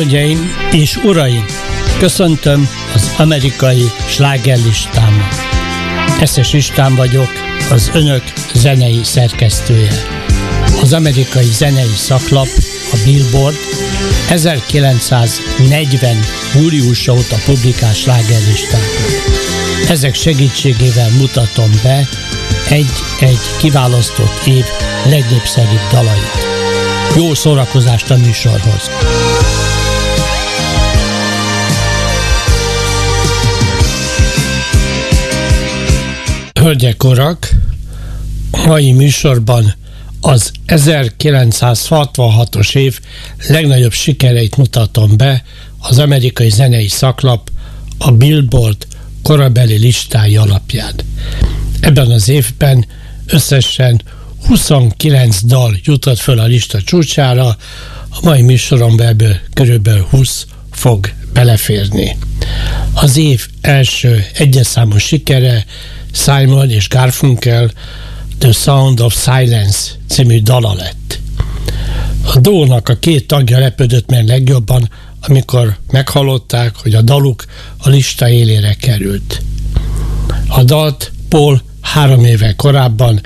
Hölgyeim és uraim, köszöntöm az amerikai slágerlistámon. Eszes István vagyok, az önök zenei szerkesztője. Az amerikai zenei szaklap, a Billboard 1940. júliusa óta publikál slágerlistákat. Ezek segítségével mutatom be egy-egy kiválasztott év legnépszerűbb dalait. Jó szórakozást a műsorhoz! Hölgyek, urak, mai műsorban az 1966-os év legnagyobb sikereit mutatom be az amerikai zenei szaklap, a Billboard korabeli listái alapján. Ebben az évben összesen 29 dal jutott föl a lista csúcsára, a mai műsoron belül körülbelül 20 fog beleférni. Az év első egyes számú sikere Simon és Garfunkel The Sound of Silence című dala lett. A duónak a két tagja lepődött meg legjobban, amikor meghallották, hogy a daluk a lista élére került. A dalt Paul 3 évvel korábban,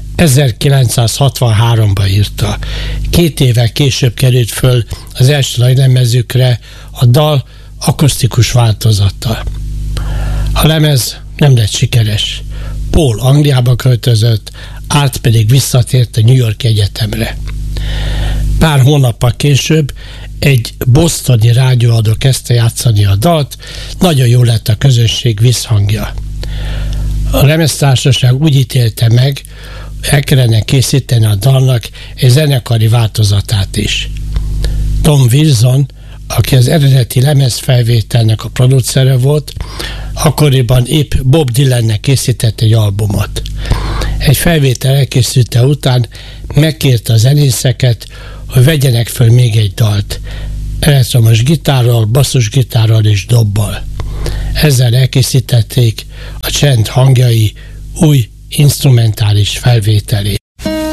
1963-ban írta. 2 évvel később került föl az első nagylemezükre a dal akusztikus változata. A lemez nem lett sikeres. Paul Angliába költözött, Art pedig visszatért a New York Egyetemre. Pár hónappal később egy bostoni rádióadó kezdte játszani a dalt, nagyon jó lett a közönség visszhangja. A lemeztársaság úgy ítélte meg, el kellene készíteni a dalnak egy zenekari változatát is. Tom Wilson, aki az eredeti lemezfelvételnek a producere volt, akkoriban épp Bob Dylannek készített egy albumot. Egy felvétel elkészülte után megkérte a zenészeket, hogy vegyenek föl még egy dalt, elektromos gitárral, basszusgitárral és dobbal. Ezzel elkészítették a csend hangjai új instrumentális felvételét.